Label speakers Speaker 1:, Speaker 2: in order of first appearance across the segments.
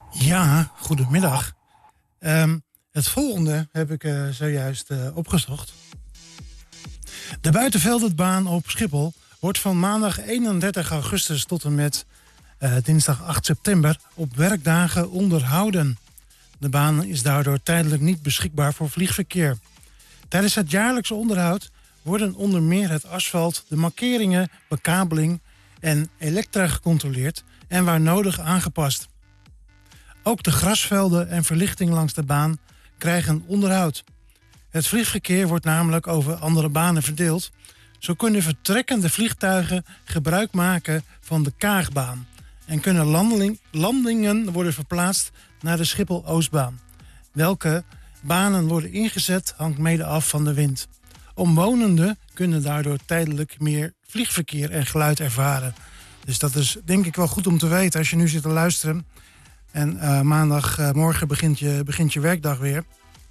Speaker 1: Ja, goedemiddag. Het volgende heb ik zojuist opgezocht. De Buitenveldbaan op Schiphol wordt van maandag 31 augustus tot en met dinsdag 8 september op werkdagen onderhouden. De baan is daardoor tijdelijk niet beschikbaar voor vliegverkeer. Tijdens het jaarlijkse onderhoud worden onder meer het asfalt, de markeringen, bekabeling en elektra gecontroleerd en waar nodig aangepast. Ook de grasvelden en verlichting langs de baan krijgen onderhoud. Het vliegverkeer wordt namelijk over andere banen verdeeld. Zo kunnen vertrekkende vliegtuigen gebruik maken van de Kaagbaan en kunnen landingen worden verplaatst naar de Schiphol-Oostbaan. Welke banen worden ingezet hangt mede af van de wind. Omwonenden kunnen daardoor tijdelijk meer vliegverkeer en geluid ervaren. Dus dat is denk ik wel goed om te weten als je nu zit te luisteren. En maandagmorgen begint je werkdag weer.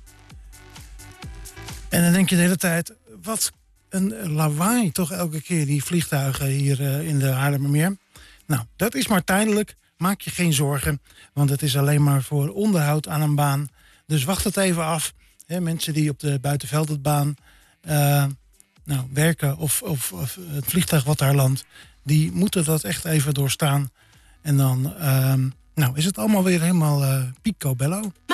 Speaker 1: En dan denk je de hele tijd, wat een lawaai toch elke keer die vliegtuigen hier in de Haarlemmermeer. Nou, dat is maar tijdelijk. Maak je geen zorgen, want het is alleen maar voor onderhoud aan een baan. Dus wacht het even af. Hè, mensen die op de Buitenveldbaan werken of het vliegtuig wat daar landt, die moeten dat echt even doorstaan. En dan is het allemaal weer helemaal picobello.